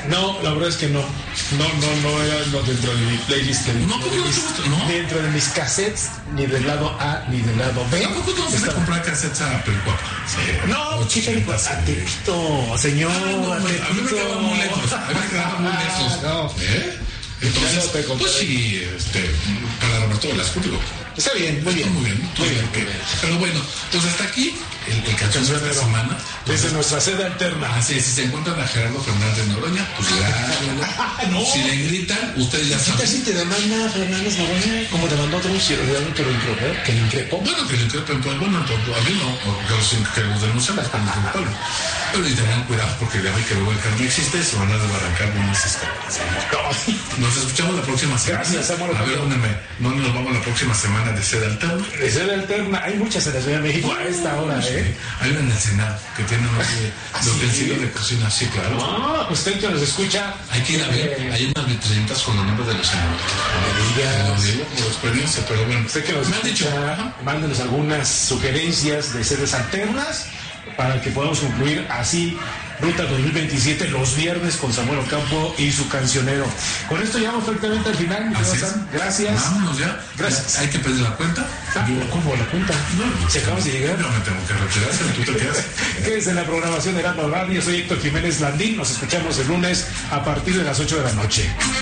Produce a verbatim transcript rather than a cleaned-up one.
No, la verdad es que no. No, no, no era no dentro de mi playlist. De, no, ¿cómo de no mis, te gusta? ¿No? Dentro de mis cassettes, ni del lado A ni del lado B. ¿Tampoco te vas a comprar cassettes a Pericuapa? Sí. No, chica, a Tepito, señor. Ah, no, a, a mí me quedaban muy lejos. A mí me quedaban muy lejos. No. ¿Eh? Entonces, pues sí, este, para Roberto Velasco, digo. Está bien, muy bien. Muy bien, muy bien. bien. Pero bueno, pues hasta aquí el, el canción de esta semana. Desde pues, nuestra sede alterna. Así es, si se encuentran a Gerardo Fernández Noroña, pues ya. No. Si le gritan, ustedes ya saben. ¿Qué tal si te demanda Fernández Noroña? Como demandó otro ciudadano que lo increpó? ¿Que lo increpó? Bueno, que lo increpen, pues bueno, a mí no, que los, que los denunciamos por increparlo. Pero y tengan cuidado porque de hoy que luego el karma existe, se van a desbarrancar buenas historias. Nos escuchamos la próxima semana. Gracias, amor. A ver dónde, me, dónde nos vamos la próxima semana de Sede Alterna. De Sede Alterna, hay muchas en la Ciudad de México a esta hora, ¿eh? Hay una en el Senado que tiene unos de utensilios de cocina, sí, claro. Ah, usted que nos escucha. Hay que ir a ver, eh, hay unas vitrinitas con los nombres de los senadores. No me digas. Por experiencia, pero bueno. Usted que nos me han dicho, mándenos algunas sugerencias de sedes alternas para que podamos concluir así Ruta dos mil veintisiete los viernes con Samuel Ocampo y su cancionero. Con esto llegamos prácticamente al final. Gracias. Vámonos ya. Gracias. Hay que pedir la cuenta. Ah, ¿cómo la cuenta? No, si acabamos de llegar. No me tengo que retirar, tú te quedas. Quédense en la programación de Heraldo Radio. Soy Héctor Jiménez Landín. Nos escuchamos el lunes a partir de las ocho de la noche.